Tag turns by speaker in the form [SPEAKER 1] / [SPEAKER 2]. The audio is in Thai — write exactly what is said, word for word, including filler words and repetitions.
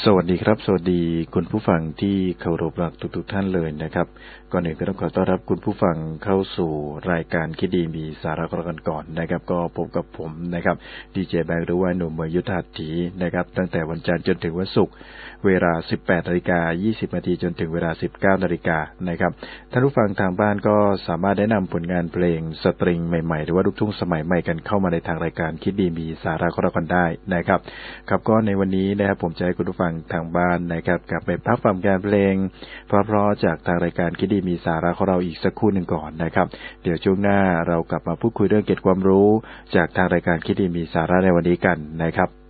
[SPEAKER 1] สวัสดีครับสวัสดีคุณผู้ฟังที่เคารพรักทุกๆท่านเลยนะครับก่อนอื่นก็ต้องขอต้อนรับคุณผู้ฟังเข้าสู่รายการคิดดีมีสาระกันก่อนนะครับก็พบกับผมนะครับดีเจแบงค์หรือว่าหนุ่มเมืองยุทธาถีนะครับตั้งแต่วันจันทร์จนถึงวันศุกร์เวลา สิบแปดนาฬิกายี่สิบ นาทีจนถึงเวลา สิบเก้านาฬิกานะครับท่านผู้ฟังทางบ้านก็สามารถแนะนำผลงานเพลงสตริงใหม่ๆหรือว่าลูกทุ่งสมัยใหม่กันเข้ามาในทางรายการคิดดีมีสาระกันได้นะครับครับก็ในวันนี้นะครับผมจะให้คุณผู้ฟังทางบ้านนะครับกลับไปพักฟังการเพลงเพราะๆจากทางรายการคิดดีมีสาระของเราอีกสักครู่หนึ่งก่อนนะครับเดี๋ยวช่วงหน้าเรากลับมาพูดคุยเรื่องเกร็ดความรู้จากทางรายการคิดดีมีสาระในวันนี้กันนะครับ